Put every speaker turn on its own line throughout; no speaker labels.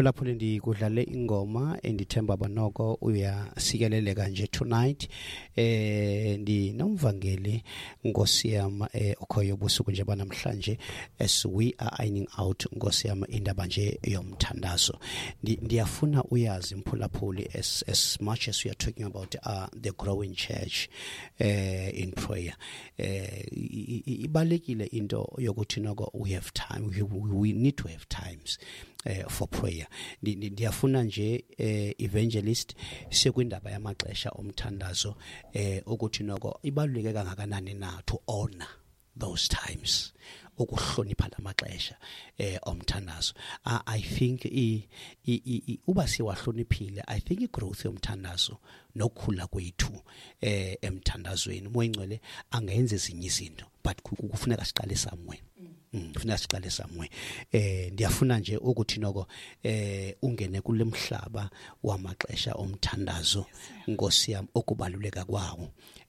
Mphulaphuli ndikudlale ingoma endithemba banoko uyasikeleleka nje tonight. Ndinomvangeli Nkosi yami okhoyo busuku nje banamhlanje as we are ironing out Nkosi yami indaba nje yomthandazo. Ndiyafuna uyazi Mphulaphuli as much as we are talking about the growing church in prayer. Ibalekile into yokuthi noko we have time, we need to have times for prayer. Ndiyafuna nje evangelist sekwindaba yamaxesha omthandazo ukuthi noko ibaluleke kangakanani na to honor those times, ukuhlonipha lamaxesha omthandazo. I think uba siwahloniphile, I think igrowth yomthandazo nokukhula kwethu emthandazweni moyingcwele angenze ezinye izinto, but kufuneka siqale somewhere. Kufuneka siqale somewhere. Ndiyafuna nje ukuthi noko ungene kule mhlaba wamaxesha omthandazo Nkosi yami okubaluleka kwawo.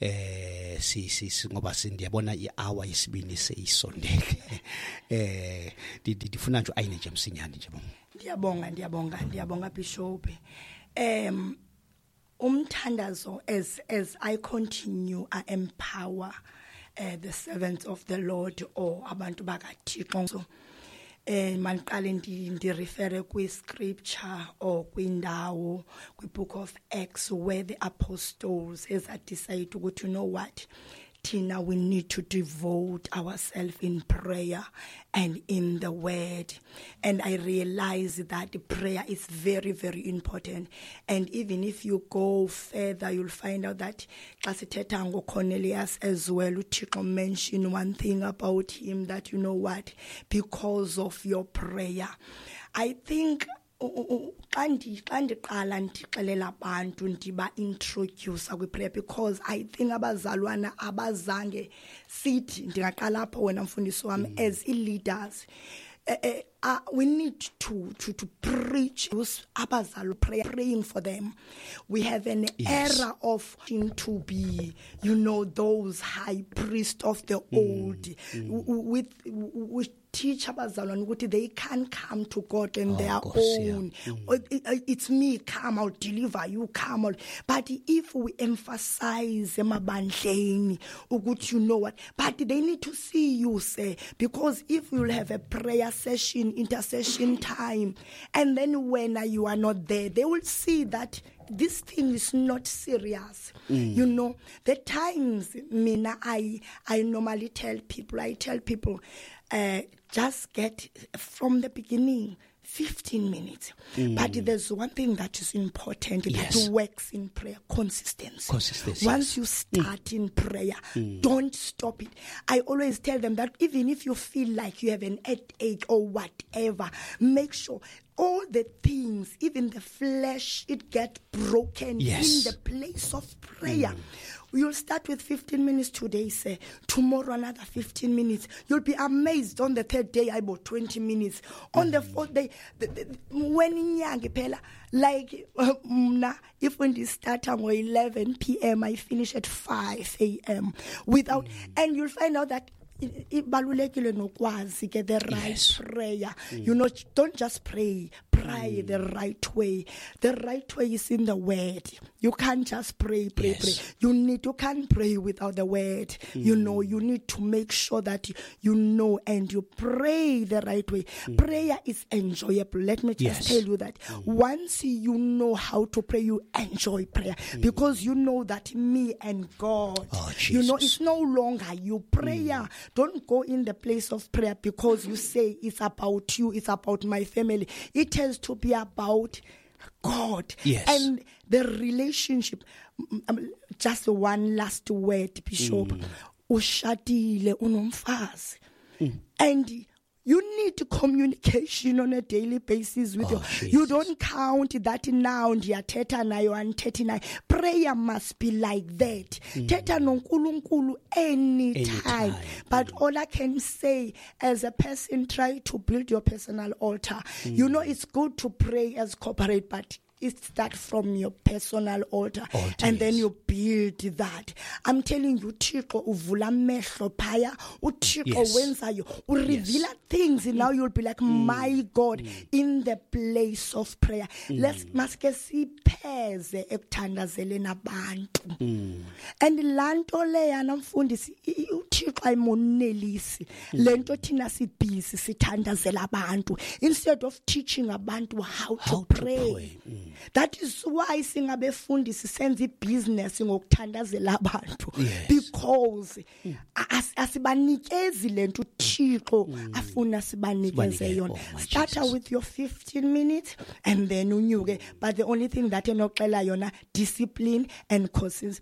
Ngoba sindiyabona i-hour yesibini seyisondele. Ndifuna nje ayine nje msinyane nje bo.
Ndiyabonga Bishop. Umthandazo as I continue, I empower the servants of the Lord or abantu bakaThixo. So maniqale ndi-refer kwi-scripture or kwindawo kwi-book of Acts where the apostles decide ukuthi, you know what, Tina, we need to devote ourselves in prayer and in the word. And I realize that prayer is very, very important. And even if you go further, you'll find out that Klasitetango Cornelius as well, Uthixo mentioned one thing about him, that, you know what, because of your prayer. I think xa ndiqala ndixelela abantu ndiba introduce kwiprayer, because I think abazalwana abazange sithi ndingaqala apho wena mfundisi wami as leaders. We need to preach abazali praying for them. We have an era of to be, you know, those high priests of the old with teach abazalwane ukuthi they can't come to God on their own. It's me, come, I'll deliver you, come out. But if we emphasize emabandleni ukuthi, you know what, but they need to see you, say, because if you'll have a prayer session, intercession time, and then when you are not there, they will see that this thing is not serious. You know, the times, Mina, I normally tell people, just get from the beginning 15 minutes. But there's one thing that is important that works in prayer: consistency. Once you start in prayer, don't stop it. I always tell them that even if you feel like you have an headache or whatever, make sure all the things, even the flesh, it gets broken in the place of prayer. You'll start with 15 minutes today, say. Tomorrow another 15 minutes. You'll be amazed. On the third day, I bought 20 minutes. On the fourth day, when in like if when they start at 11 p.m., I finish at 5 a.m. without, and you'll find out that ibalulekile nokwazi ke the right prayer. You know, don't just pray the right way. The right way is in the word. You can't just pray. You can't pray without the word. You know, you need to make sure that you know and you pray the right way. Prayer is enjoyable. Let me just tell you that once you know how to pray, you enjoy prayer, because you know that me and God, you know, it's no longer you. Prayer, don't go in the place of prayer because you say it's about you, it's about my family. It has to be about God and the relationship. Just one last word, Bishop. Ushadile unomfazi. And you need communication on a daily basis with you. You don't count that now ndiyathetha nayo and 39. Prayer must be like that. Thetha noNkulunkulu anytime. But all I can say, as a person, try to build your personal altar. You know, it's good to pray as corporate, but start from your personal altar, and then you build that. I'm telling you, Thixo uvula amehlo phaya, uThixo wenzayo, ureveal things, and now you'll be like, my God, in the place of prayer. Let's maske sipheze ekuthandazeleni abantu. And lanto leyana mfundisi uThixo ayimonelisi lento thina sibhizi sithandazela abantu instead of teaching abantu how to pray. That is why singabefundisi senze business ngokuthandazela abantu, because asibanikezi lento uThixo afuna sibanikeze yona. Start with your 15 minutes and then unyuke, but the only thing that enoxela yona discipline and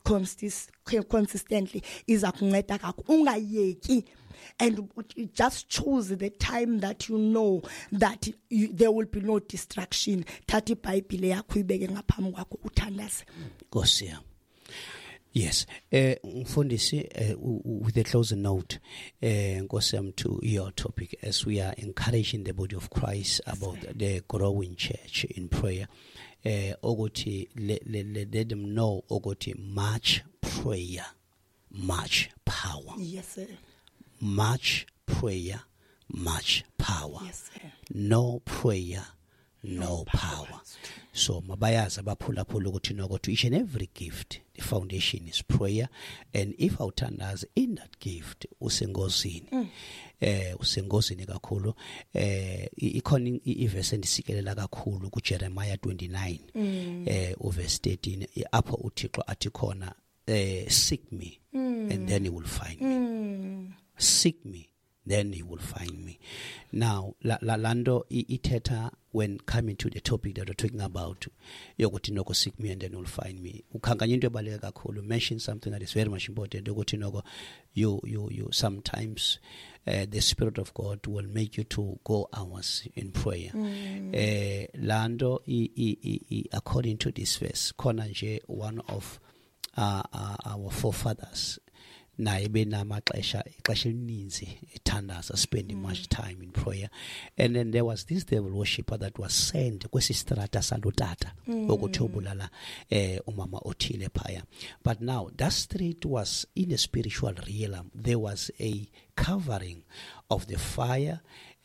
consistently is akunceda kakhulu ungayeki. And just choose the time that you know that there will be no distraction. Thathi iBhayibhile yakho ibeke ngaphambi kwakho uthandaze.
Nkosi yami. Yes. Mfundisi, with a closing note, nkosi yami, to your topic, as we are encouraging the body of Christ about the growing church in prayer, ogothi let them know ogothi much prayer, much power.
Yes, sir.
Much prayer, much power.
Yes, sir.
No prayer, no power. So mabayaza baphulaphula ukuthi nokuthi each and every gift, the foundation is prayer, and if awuthandaza in that gift usengozini. Usengozini kakhulu. Ikhona iverse endisikelela kakhulu ku Jeremiah 29 verse 13 apho uThixo athi khona seek me and then you will find me. Seek me, then you will find me. Now, Lando iteta, when coming to the topic that we're talking about, yogotinoko seek me and then you'll find me. Ukanganyinto balega kakhulu mention something that is very much important. Yogotinoko, you sometimes the Spirit of God will make you to go hours in prayer. Lando, according to this verse, Konanje, one of our forefathers, naye benamaxesha elininzi ethandaza, spending much time in prayer. And then there was this devil worshipper that was sent kwesistrata salutata ukuthi obulala umama othile phaya. But now that street was in the spiritual realm. There was a covering of the fire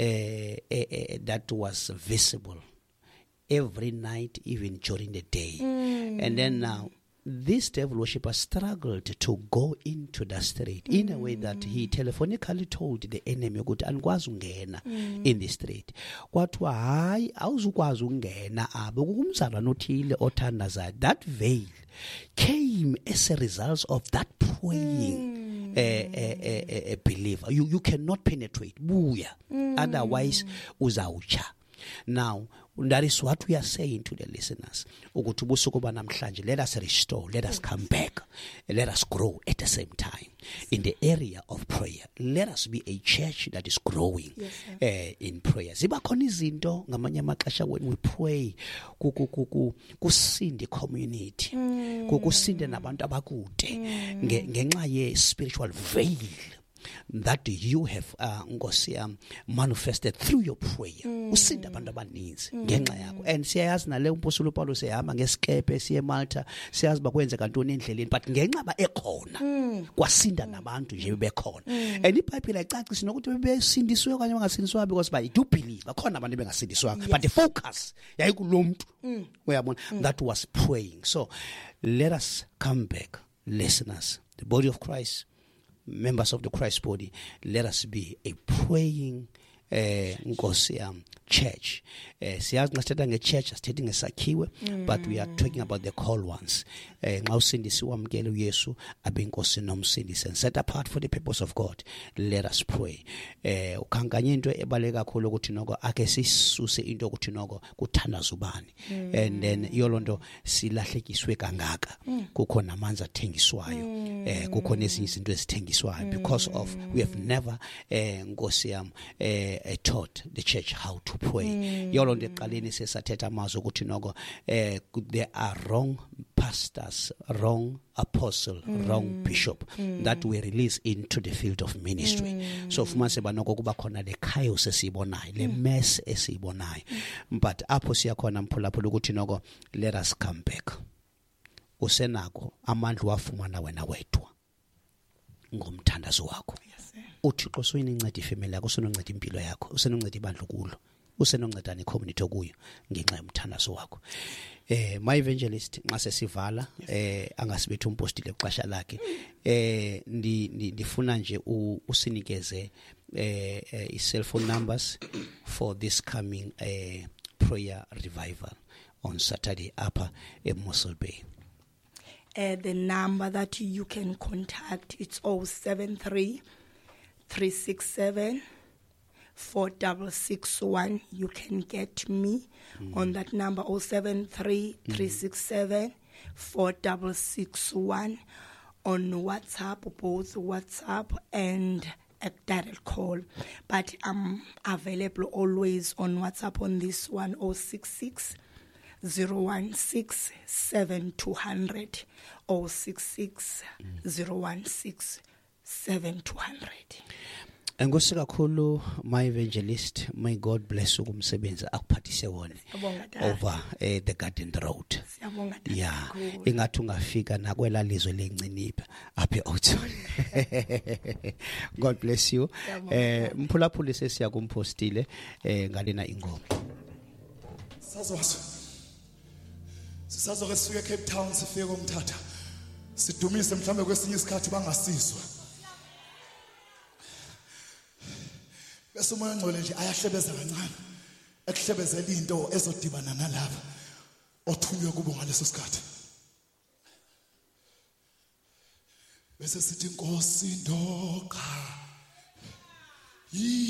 that was visible every night, even during the day. And then now this devil worshipper struggled to go into the street in a way that he telephonically told the enemy ukuthi anikwazi ungena in the street. Kwathiwa hayi awuzukwazi ungena abe kumzalwane othile othandazayo. That veil came as a result of that praying a believer. You cannot penetrate. Buya. Otherwise uzawucha. Now, that is what we are saying to the listeners. Let us restore, let us come back, let us grow at the same time in the area of prayer. Let us be a church that is growing in prayer. Ziba khona izinto ngamanye amaxesha when we pray kusinde community, kusinde nabantu abakude ngenxa ye spiritual veil that you have manifested through your prayer. Usinda abantu abaninzi ngenxa yakho. And siyayazi nale umpostoli Paulo sehamba ngesikepe siye Malta, siyazi bakwenzeka ntoni endleleni, but ngenxa ba ekhona kwasinda nabantu nje bebekhona. And iBhayibhile ayicacisi nokuthi bebesindiswe kanye bangasindiswa, because I do believe bakhona abantu bengasindiswa, but the focus yayikulomuntu uyabona that was praying. So let us come back, listeners, the body of Christ, members of the Christ body, let us be a praying church. Siyazi ngasithetha nge-church asithethe ngesakhiwe, but we are talking about the called ones. Nxa usindisiwe wamkele uYesu abe inkosi nomsindisi and set apart for the purpose of God. Let us pray. Ukhankanya into ebaleka kakhulu ukuthi noko ake sisuse into ukuthi noko kuthandaza ubani. And then yolonto silahlekiswe kangaka. Kukho namanzi athengiswayo. Kukho nezinye izinto ezithengiswayo because of we have never nkosi yami taught the church how to pray. Yolo nto eqaleni sesathetha amazwi ukuthi noko there are wrong pastors, wrong apostle, wrong bishop that we release into the field of ministry. So fumanise banoko kuba khona le chaos esibonayo, le mess esibonayo. But apho siyakhona mphulaphula ukuthi noko let us come back. Usenako amandla wafumana wena wedwa ngomthandazo wakho. uThixo usuyininceda ifamily yakho, usenonceda impilo yakho, usenonceda ibandla kulo, usenonceda necommunity okuyo ngenxa yomthandazo wakho. My evangelist nxa sesivala angasibethu umpostile xesha lakhe ndifuna nje usinikeze i-cellphone numbers for this coming prayer revival on Saturday upper Mossel Bay.
The number that you can contact, it's 073 367 4661. You can get me on that number, 073 367 4661, on WhatsApp, both WhatsApp and a direct call. But I'm available always on WhatsApp on this one, 066 016 7200, 066 016 7200.
Enkosi kakhulu my evangelist, may God bless ukumsebenzi akuphathise wona over the Garden Road. Yeah, ingathi ungafika nakwela lizwe lencinipa apha eOuthon. God bless you. Mphulaphuli sesiya kumpostile ngalena ingoma.
Sisazoke sifike eCape Town sifike komthatha. Sidumise mhlambe kwesinye isikhathi bangasizwa. Bese umoya ngcwele nje ayahlebeza kancane. Ekuhlebezela into ezodibana nalapha othunywe kubo ngaleso sikhathi. Bese sithi Nkosi ndoqa.